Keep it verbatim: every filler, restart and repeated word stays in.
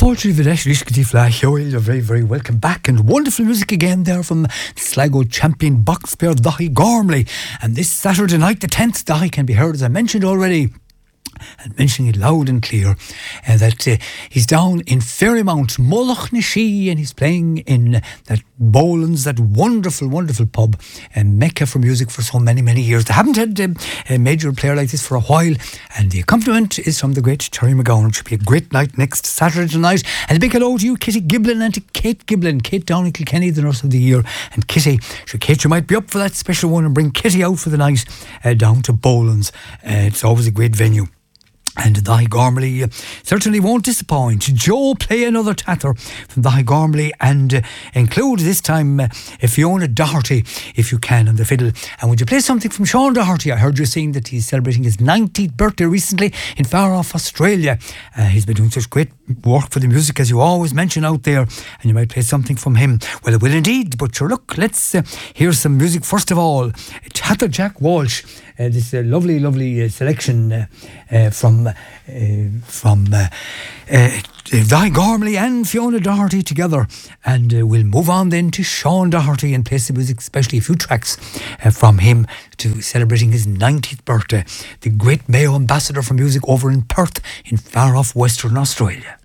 Fáilte Videsh Rishkati Flash, you're very, very welcome back, and wonderful music again there from Sligo champion box player Dahi Gormley. And this Saturday night, the tenth, Dahi can be heard, as I mentioned already, and mentioning it loud and clear, uh, that uh, he's down in Ferrymount, Moloch na Shee, and he's playing in that Boland's, that wonderful, wonderful pub, and Mecca for music for so many, many years. They haven't had um, a major player like this for a while, and the accompaniment is from the great Terry McGowan. It should be a great night next Saturday night. And a big hello to you, Kitty Giblin, and to Kate Giblin, Kate down in Kilkenny, the nurse of the year. And Kitty, sure, Kate, you might be up for that special one, and bring Kitty out for the night uh, down to Boland's. Uh, it's always a great venue. And Dahi Gormley uh, certainly won't disappoint. Joe, play another tather from Dahi Gormley, and uh, include this time uh, Fiona Doherty, if you can, on the fiddle. And would you play something from Sean Doherty? I heard you saying that he's celebrating his ninetieth birthday recently in far off Australia. Uh, he's been doing such great work for the music, as you always mention out there, and you might play something from him. Well, it will indeed, but sure, look, let's uh, hear some music first of all. Tather Jack Walsh, uh, this uh, lovely, lovely uh, selection uh, uh, from uh, from uh, uh, Dahi Gormley and Fiona Doherty together, and uh, we'll move on then to Sean Doherty and play some music, especially a few tracks uh, from him, to celebrating his ninetieth birthday, the great Mayo ambassador for music over in Perth in far off Western Australia.